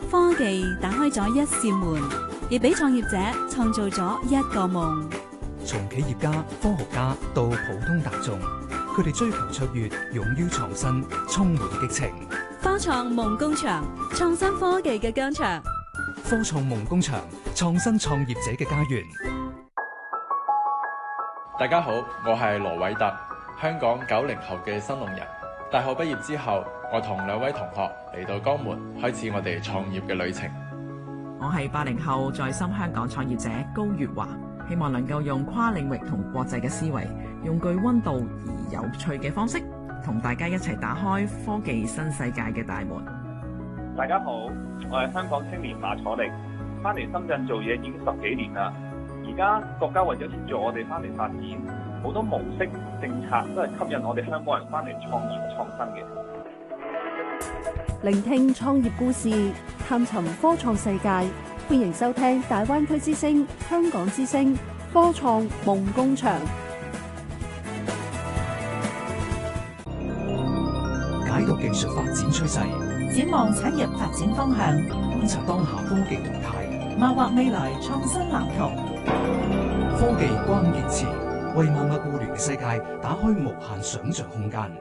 科技打開咗一扇門，亦俾創業者創造咗一個夢。 從企業家、科學家到普通大眾，佢哋追求卓越，勇於創新，充滿激情。 科創夢工場，創新科技嘅疆場。 科創夢工場，創新創業者嘅家園。 大家好，我係羅偉特，香港90後嘅新農人。大學畢業之後，我同2位同學嚟到江門，開始我哋創業嘅旅程。 我係80後在深香港創業者高月華，希望能夠用跨領域同國際嘅思維，用具溫度而有趣嘅方式，同大家一齊打開科技新世界嘅大門。 大家好，我係香港青年馬楚力，翻嚟深圳做嘢已經10幾年啦。而家國家為咗協助我哋翻嚟發展，好多模式政策都係吸引我哋香港人翻嚟創業創新嘅。 聆聽創業故事，探尋科創世界，歡迎收聽大灣區之聲、香港之聲科創夢工場。 解讀技術發展趨勢， 展望產業發展方向， 觀察當下科技動態， 謀劃未來創新藍圖。 科技關鍵詞，為萬物互聯嘅世界打開無限想像空間。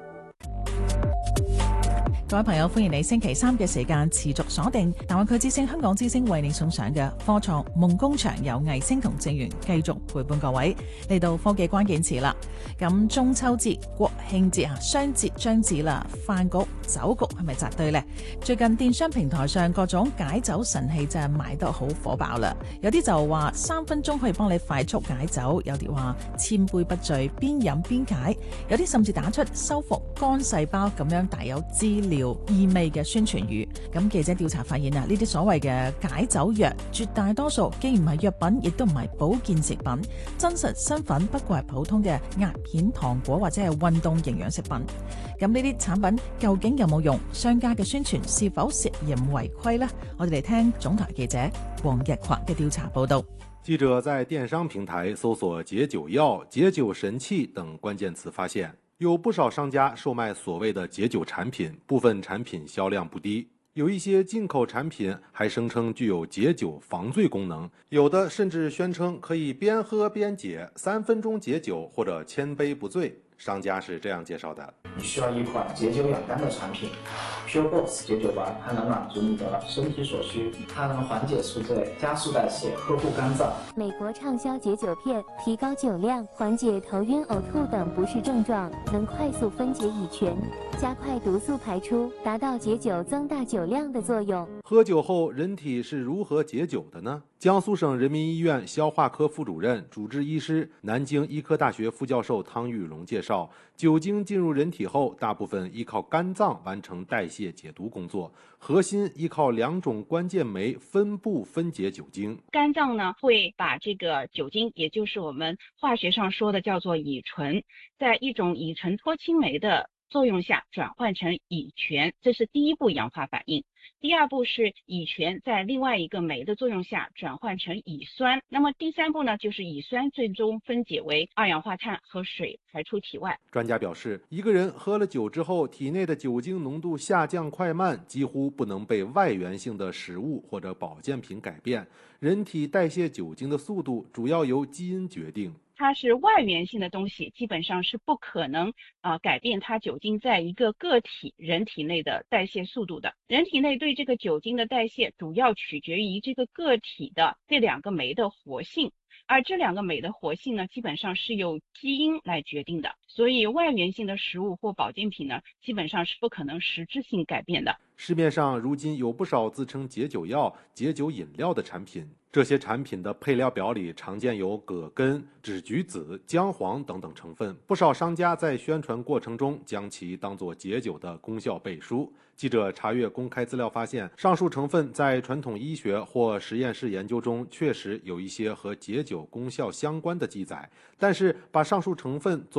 各位朋友，歡迎你星期3嘅時間持續鎖定大灣區之聲、香港之聲為你送上嘅科創夢工場，有藝星同正源繼續陪伴各位嚟到科技關鍵詞啦。咁中秋節、國慶節雙節將至啦，飯局、酒局係咪扎堆呢？最近電商平台上各種解酒神器就係賣得好火爆啦。有啲就話3分鐘可以幫你快速解酒，有啲話千杯不醉，邊飲邊解，有啲甚至打出修復肝細胞咁樣帶有治療意味嘅宣傳語。咁記者調查發現啊，呢啲所謂嘅解酒藥絕大多數既唔係藥品，亦都唔係保健食品，真實身份不過係普通嘅壓片糖果或者係運動營養食品。咁呢啲產品究竟有冇用？商家嘅宣傳是否涉嫌違規呢？我哋嚟聽總台記者黃日群嘅調查報道。 記者在電商平台搜索解酒藥、解酒神器等關鍵詞，發現有不少商家售賣所謂的解酒產品，部分產品銷量不低，有一些進口產品還聲稱具有解酒防醉功能，有的甚至宣稱可以邊喝邊解，3分鐘解酒或者千杯不醉。商家是這樣介紹的： 你需要一款解酒養肝的產品 ，Pure Box 解酒丸，它能滿足你的身體所需，它能緩解宿醉、加速代謝、呵護肝臟。 美國暢銷解酒片，提高酒量，緩解頭暈、嘔吐等不適症狀，能快速分解乙醛，加快毒素排出，達到解酒增大酒量的作用。 喝酒後人體是如何解酒的呢？江蘇省人民醫院消化科副主任、主治醫師、南京醫科大學副教授湯玉龍介紹，酒精進入人體後，大部分依靠肝臟完成代謝解毒工作，核心依靠2種關鍵酶分布分解酒精。 肝臟呢會把這個酒精，也就是我們化學上說的叫做乙醇，在一種乙醇脫氫酶的作用下轉換成乙醛，這是第一步氧化反應。第二步是乙醛在另外一個酶的作用下轉換成乙酸，那麼第3步呢，就是乙酸最終分解為二氧化碳和水排出體外。 專家表示，一個人喝了酒之後，體內的酒精濃度下降快慢幾乎不能被外源性的食物或者保健品改變，人體代謝酒精的速度主要由基因決定。 它是外源性的東西，基本上是不可能改變它酒精在一個個體人體內的代謝速度的。人體內對這個酒精的代謝主要取決於這個個體的這2個酶的活性，而這2個酶的活性呢，基本上是由基因來決定的。所以外源性的食物或保健品呢，基本上是不可能實質性改變的。 市面上如今有不少自稱解酒藥、解酒飲料的產品，這些產品的配料表裏常見有葛根、梔橘子、薑黃等等成分，不少商家在宣傳過程中將其當作解酒的功效背書。記者查閱公開資料發現，上述成分在傳統醫學或實驗室研究中確實有一些和解酒功效相關的記載，但是把上述成分做